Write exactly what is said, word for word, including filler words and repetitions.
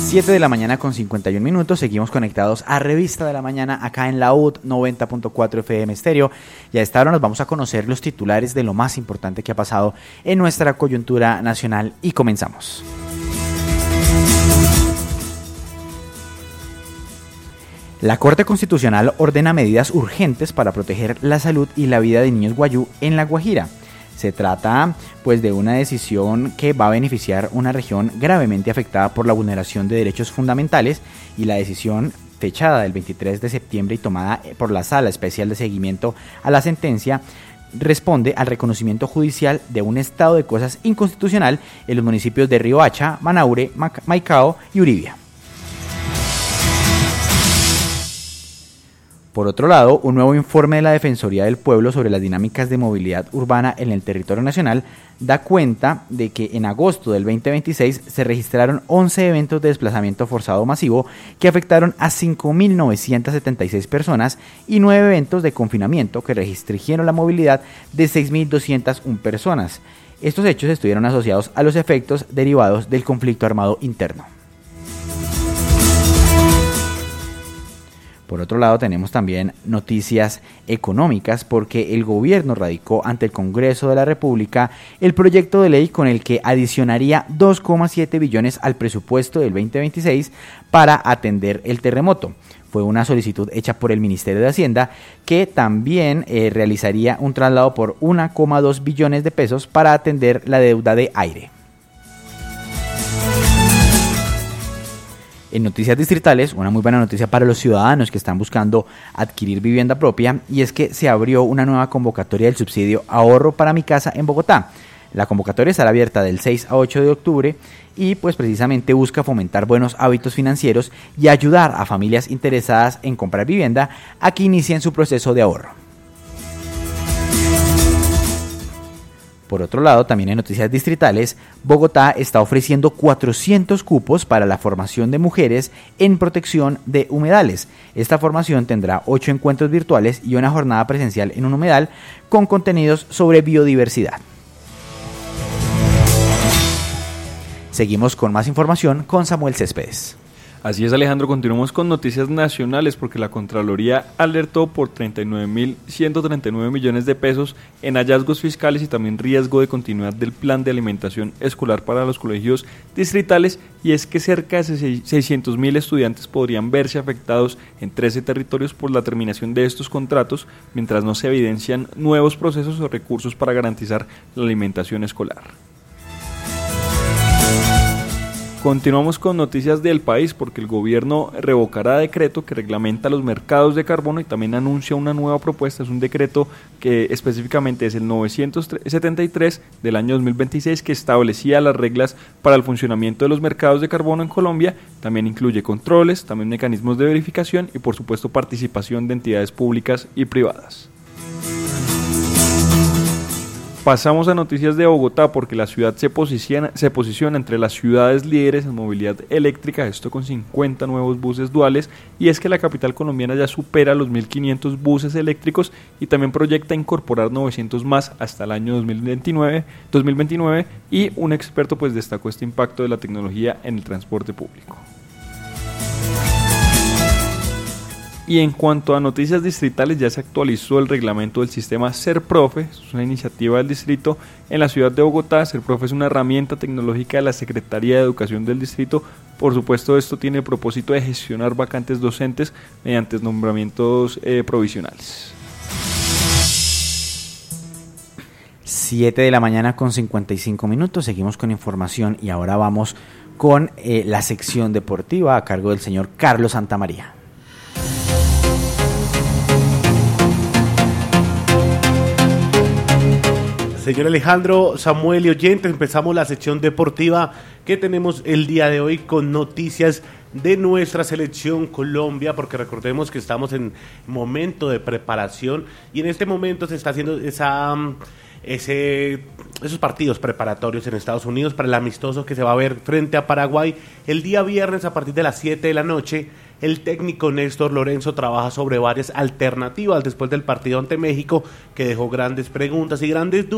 siete de la mañana con cincuenta y un minutos, seguimos conectados a Revista de la Mañana acá en la U D noventa punto cuatro F M Estéreo, y a esta hora nos vamos a conocer los titulares de lo más importante que ha pasado en nuestra coyuntura nacional y comenzamos. La Corte Constitucional ordena medidas urgentes para proteger la salud y la vida de niños guayú en La Guajira. Se trata pues de una decisión que va a beneficiar una región gravemente afectada por la vulneración de derechos fundamentales, y la decisión fechada del veintitrés de septiembre y tomada por la Sala Especial de Seguimiento a la Sentencia responde al reconocimiento judicial de un estado de cosas inconstitucional en los municipios de Riohacha, Manaure, Maicao y Uribia. Por otro lado, un nuevo informe de la Defensoría del Pueblo sobre las dinámicas de movilidad urbana en el territorio nacional da cuenta de que en agosto del veinte veintiséis se registraron once eventos de desplazamiento forzado masivo que afectaron a cinco mil novecientas setenta y seis personas y nueve eventos de confinamiento que restringieron la movilidad de seis mil doscientas una personas. Estos hechos estuvieron asociados a los efectos derivados del conflicto armado interno. Por otro lado, tenemos también noticias económicas, porque el gobierno radicó ante el Congreso de la República el proyecto de ley con el que adicionaría dos coma siete billones al presupuesto del veinte veintiséis para atender el terremoto. Fue una solicitud hecha por el Ministerio de Hacienda, que también eh, realizaría un traslado por uno coma dos billones de pesos para atender la deuda de aire. En noticias distritales, una muy buena noticia para los ciudadanos que están buscando adquirir vivienda propia, y es que se abrió una nueva convocatoria del subsidio Ahorro para mi casa en Bogotá. La convocatoria estará abierta del seis a ocho de octubre y pues precisamente busca fomentar buenos hábitos financieros y ayudar a familias interesadas en comprar vivienda a que inicien su proceso de ahorro. Por otro lado, también en noticias distritales, Bogotá está ofreciendo cuatrocientos cupos para la formación de mujeres en protección de humedales. Esta formación tendrá ocho encuentros virtuales y una jornada presencial en un humedal con contenidos sobre biodiversidad. Seguimos con más información con Samuel Céspedes. Así es, Alejandro, continuamos con noticias nacionales, porque la Contraloría alertó por treinta y nueve mil ciento treinta y nueve millones de pesos en hallazgos fiscales y también riesgo de continuidad del plan de alimentación escolar para los colegios distritales, y es que cerca de seiscientos mil estudiantes podrían verse afectados en trece territorios por la terminación de estos contratos, mientras no se evidencian nuevos procesos o recursos para garantizar la alimentación escolar. Continuamos con noticias del país, porque el gobierno revocará decreto que reglamenta los mercados de carbono y también anuncia una nueva propuesta. Es un decreto que específicamente es el novecientos setenta y tres del año dos mil veintiséis, que establecía las reglas para el funcionamiento de los mercados de carbono en Colombia. También incluye controles, también mecanismos de verificación y por supuesto participación de entidades públicas y privadas. Pasamos a noticias de Bogotá, porque la ciudad se posiciona, se posiciona entre las ciudades líderes en movilidad eléctrica, esto con cincuenta nuevos buses duales, y es que la capital colombiana ya supera los mil quinientos buses eléctricos y también proyecta incorporar novecientos más hasta el año dos mil veintinueve, dos mil veintinueve, y un experto pues destacó este impacto de la tecnología en el transporte público. Y en cuanto a noticias distritales, ya se actualizó el reglamento del sistema SERPROFE. Es una iniciativa del distrito en la ciudad de Bogotá. SERPROFE es una herramienta tecnológica de la Secretaría de Educación del distrito. Por supuesto, esto tiene el propósito de gestionar vacantes docentes mediante nombramientos eh, provisionales. siete de la mañana con cincuenta y cinco minutos, seguimos con información y ahora vamos con eh, la sección deportiva a cargo del señor Carlos Santamaría. Señor Alejandro, Samuel y oyentes, empezamos la sección deportiva que tenemos el día de hoy con noticias de nuestra selección Colombia, porque recordemos que estamos en momento de preparación y en este momento se está haciendo esa, ese, esos partidos preparatorios en Estados Unidos para el amistoso que se va a ver frente a Paraguay el día viernes a partir de las siete de la noche. El técnico Néstor Lorenzo trabaja sobre varias alternativas después del partido ante México, que dejó grandes preguntas y grandes dudas.